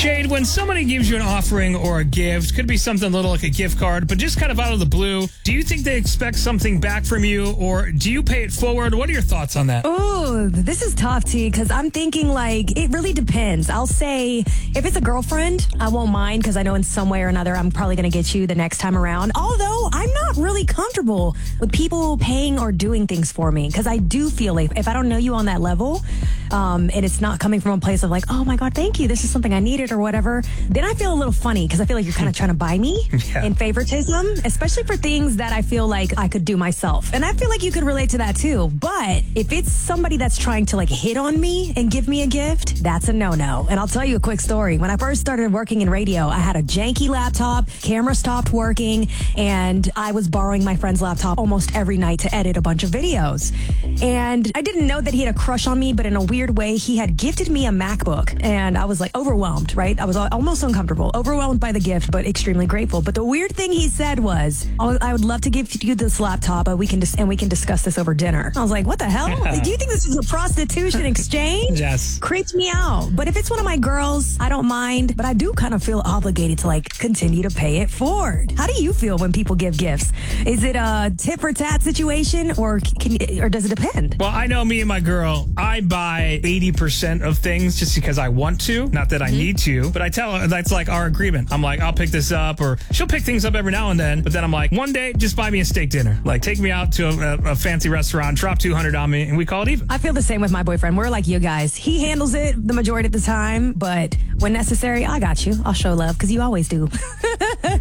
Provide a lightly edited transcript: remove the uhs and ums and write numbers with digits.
Jade, when somebody gives you an offering or a gift, could be something little like a gift card, but just kind of out of the blue, do you think they expect something back from you, or do you pay it forward? What are your thoughts on that? Ooh, this is tough, T, because I'm thinking like it really depends. I'll say if it's a girlfriend, I won't mind because I know in some way or another I'm probably going to get you the next time around. Although I'm not really comfortable with people paying or doing things for me because I do feel like if I don't know you on that level and it's not coming from a place of like, oh my God, thank you, this is something I needed or whatever, then I feel a little funny because I feel like you're kind of trying to buy me in favoritism, especially for things that I feel like I could do myself. And I feel like you could relate to that too. But if it's somebody that's trying to like hit on me and give me a gift, that's a no-no. And I'll tell you a quick story. When I first started working in radio, I had a janky laptop, camera stopped working, and I was borrowing my friend's laptop almost every night to edit a bunch of videos. And I didn't know that he had a crush on me, but in a weird way, he had gifted me a MacBook. And I was like overwhelmed, right? I was almost uncomfortable, overwhelmed by the gift, but extremely grateful. But the weird thing he said was, oh, I would love to give you this laptop, and we can discuss this over dinner. I was like, what the hell? Like, do you think this is a prostitution exchange? Yes. Creeps me out. But if it's one of my girls, I don't mind, but I do kind of feel obligated to like continue to pay it forward. How do you feel when people give gifts? Is it a tit for tat situation or does it depend? Well, I know me and my girl, I buy 80% of things just because I want to, not that I need to, but I tell her that's like our agreement. I'm like, I'll pick this up, or she'll pick things up every now and then, but then I'm like, one day, just buy me a steak dinner. Like, take me out to a fancy restaurant, drop $200 on me, and we call it even. I feel the same with my boyfriend. We're like you guys. He handles it the majority of the time, but when necessary, I got you. I'll show love because you always do.